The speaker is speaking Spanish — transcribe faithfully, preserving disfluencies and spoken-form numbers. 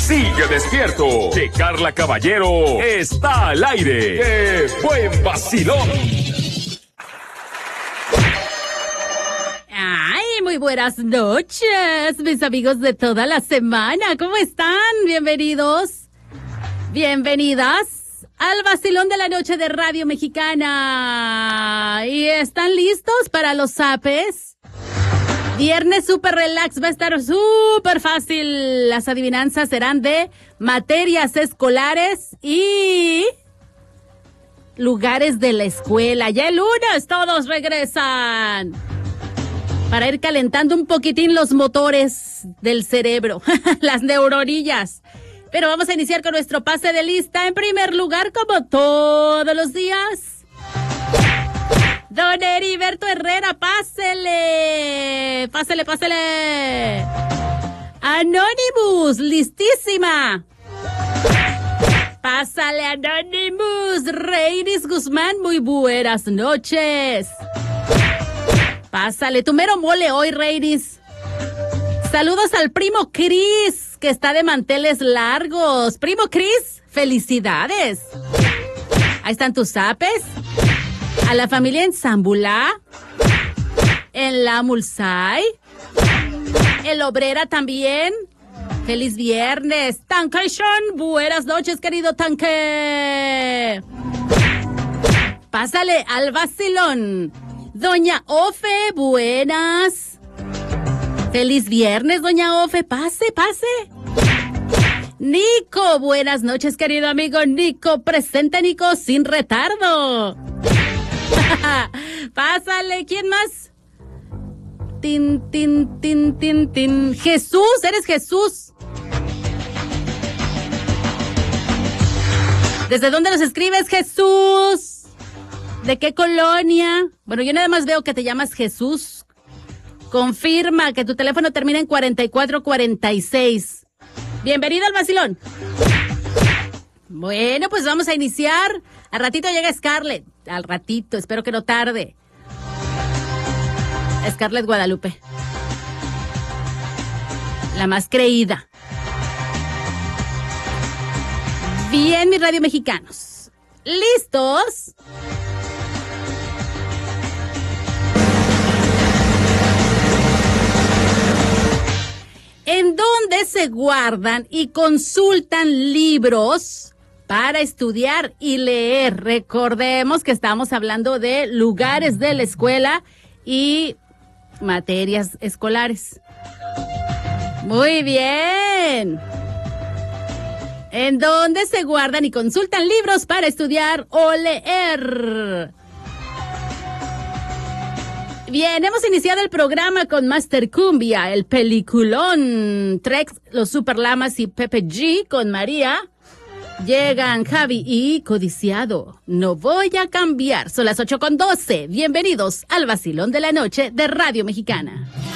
Sigue despierto, que Carla Caballero está al aire. ¡Qué buen vacilón! Ay, muy buenas noches, mis amigos de toda la semana. ¿Cómo están? Bienvenidos, bienvenidas al vacilón de la noche de Radio Mexicana. ¿Y están listos para los zapes? Viernes super relax, va a estar súper fácil. Las adivinanzas serán de materias escolares y lugares de la escuela. Ya el lunes todos regresan para ir calentando un poquitín los motores del cerebro, las neuronillas. Pero vamos a iniciar con nuestro pase de lista. En primer lugar, como todos los días, don Heriberto Herrera, pásele, pásele, pásele. Anonymous, listísima. Pásale, Anonymous. Reiris Guzmán, muy buenas noches. Pásale, tu mero mole hoy, Reiris. Saludos al primo Cris, que está de manteles largos. Primo Cris, felicidades. Ahí están tus zapes. A la familia en Zambulá, en la Mulsay, en la Obrera también. ¡Feliz viernes! Tanque Sean, buenas noches, querido Tanque. Pásale al vacilón. Doña Ofe, buenas. ¡Feliz viernes, doña Ofe! Pase, pase. Nico, buenas noches, querido amigo Nico. Presente, Nico, sin retardo. Pásale, ¿quién más? Tin, tin, tin, tin, tin. Jesús, eres Jesús. ¿Desde dónde nos escribes, Jesús? ¿De qué colonia? Bueno, yo nada más veo que te llamas Jesús. Confirma que tu teléfono termina en cuarenta y cuatro cuarenta y seis. Bienvenido al vacilón. Bueno, pues vamos a iniciar. Al ratito llega Scarlett. Al ratito, espero que no tarde. Scarlett Guadalupe. La más creída. Bien, mis radio mexicanos. ¿Listos? ¿En dónde se guardan y consultan libros para estudiar y leer? Recordemos que estamos hablando de lugares de la escuela y materias escolares. Muy bien. ¿En dónde se guardan y consultan libros para estudiar o leer? Bien, hemos iniciado el programa con Master Cumbia, el peliculón. Trex, los Superlamas y Pepe G con María. Llegan Javi y Codiciado. No voy a cambiar. Son las ocho con doce. Bienvenidos al vacilón de la noche de Radio Mexicana.